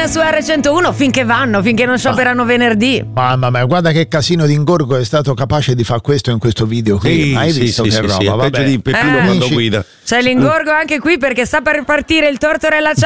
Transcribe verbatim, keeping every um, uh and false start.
One su erre centouno finché vanno, finché non scioperano venerdì. Mamma mia, guarda che casino di ingorgo è stato capace di fare questo in questo video qui. Sì, Hai sì, visto sì, che sì, roba? sì, è Vabbè. peggio di Peppino Eh. quando Amici. guida. C'è l'ingorgo anche qui perché sta per partire il Tortorella